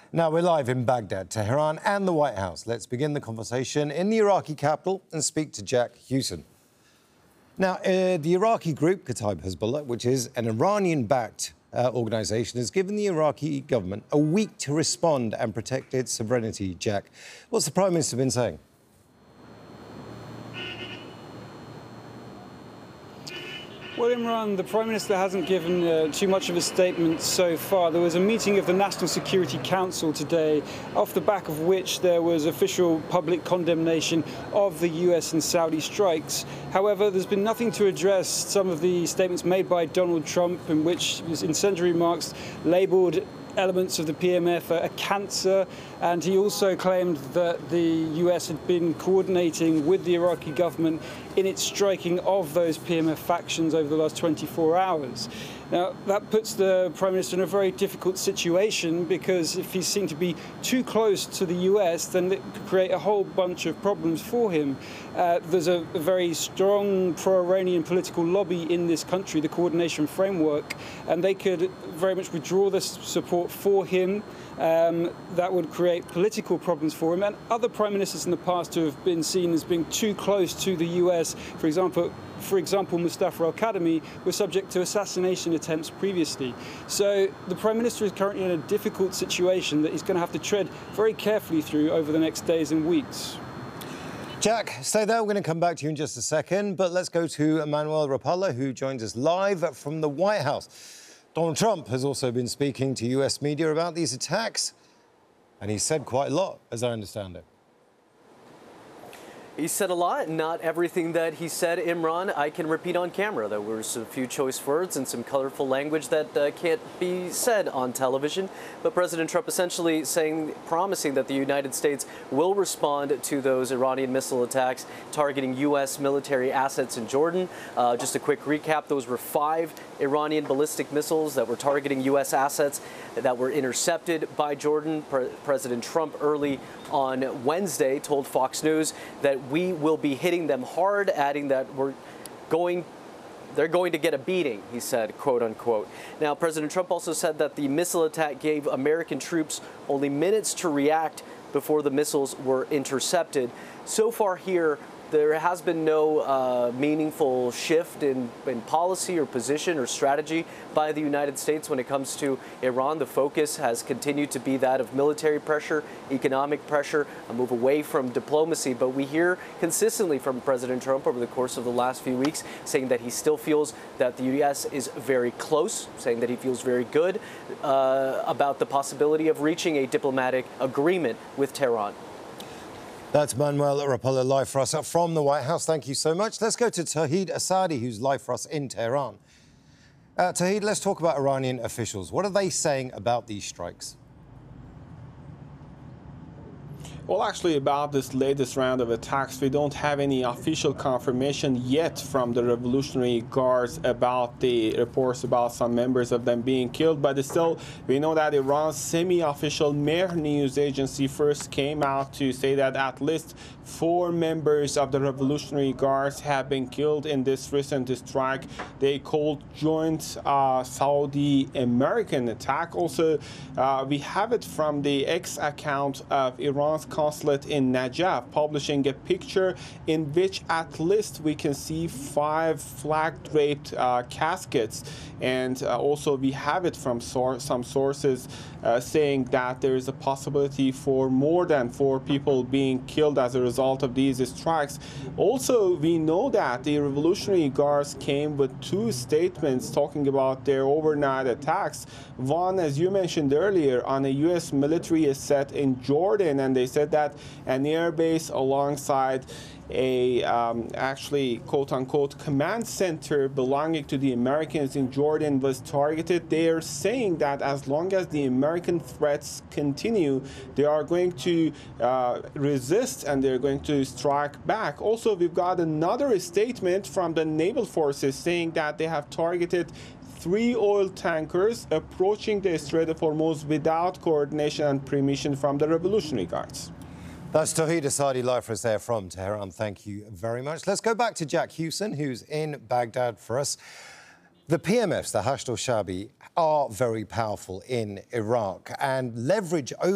Now we're live in Baghdad, Tehran and the White House. Let's begin the conversation in the Iraqi capital and speak to Jack Hewson. Now, the Iraqi group, Kataib Hezbollah, which is an Iranian-backed organisation, has given the Iraqi government a week to respond and protect its sovereignty. Jack, what's the Prime Minister been saying? Well, Imran, the Prime Minister hasn't given too much of a statement so far. There was a meeting of the National Security Council today, off the back of which there was official public condemnation of the US and Saudi strikes. However, there's been nothing to address some of the statements made by Donald Trump, in which his incendiary remarks labelled elements of the PMF a cancer, and he also claimed that the US had been coordinating with the Iraqi government in its striking of those PMF factions over the last 24 hours. Now, that puts the Prime Minister in a very difficult situation, because if he's seen to be too close to the US, then it could create a whole bunch of problems for him. There's a very strong pro-Iranian political lobby in this country, the Coordination Framework, and they could very much withdraw this support for him. That would create political problems for him. And other prime ministers in the past who have been seen as being too close to the US, for example, Mustafa al-Kadhimi, were subject to assassination attempts previously. So the Prime Minister is currently in a difficult situation that he's going to have to tread very carefully through over the next days and weeks. Jack, stay there. We're going to come back to you in just a second, but let's go to Emmanuel Rapallo, who joins us live from the White House. Donald Trump has also been speaking to US media about these attacks, and he said quite a lot, as I understand it. He said a lot, not everything that he said, Imran, I can repeat on camera. There were a few choice words and some colorful language that can't be said on television. But President Trump essentially promising that the United States will respond to those Iranian missile attacks targeting U.S. military assets in Jordan. Just a quick recap, those were 5 Iranian ballistic missiles that were targeting U.S. assets that were intercepted by Jordan. President Trump early on Wednesday told Fox News that we will be hitting them hard, adding that they're going to get a beating, he said, quote unquote. Now, President Trump also said that the missile attack gave American troops only minutes to react before the missiles were intercepted. So far here, there has been no meaningful shift in policy or position or strategy by the United States when it comes to Iran. The focus has continued to be that of military pressure, economic pressure, a move away from diplomacy. But we hear consistently from President Trump over the course of the last few weeks saying that he still feels that the U.S. is very close, saying that he feels very good about the possibility of reaching a diplomatic agreement with Tehran. That's Manuel Rapallo live for us from the White House. Thank you so much. Let's go to Tauhid Asadi, who's live for us in Tehran. Tauhid, let's talk about Iranian officials. What are they saying about these strikes? Well, actually, about this latest round of attacks, we don't have any official confirmation yet from the Revolutionary Guards about the reports about some members of them being killed. But still, we know that Iran's semi-official Mehr news agency first came out to say that at least 4 members of the Revolutionary Guards have been killed in this recent strike they called joint Saudi-American attack. Also, we have it from the X account of Iran's consulate in Najaf, publishing a picture in which at least we can see 5 flag-draped caskets. And also we have it from some sources saying that there is a possibility for more than 4 people being killed as a result of these strikes. Also, we know that the Revolutionary Guards came with 2 statements talking about their overnight attacks. One, as you mentioned earlier, on a U.S. military asset in Jordan, and they said that an airbase alongside a actually quote-unquote command center belonging to the Americans in Jordan was targeted. They are saying that as long as the American threats continue, they are going to resist and they're going to strike back. Also, we've got another statement from the naval forces saying that they have targeted 3 oil tankers approaching the Strait of Hormuz without coordination and permission from the Revolutionary Guards. That's Tauhid Asadi live for us there from Tehran. Thank you very much. Let's go back to Jack Hewson, who's in Baghdad for us. The PMFs, the Hashd al-Shaabi, are very powerful in Iraq and leverage over